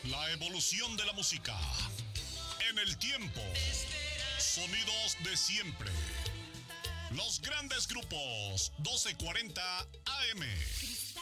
La evolución de la música. En el tiempo. Sonidos de siempre. Los grandes grupos. 1240 AM.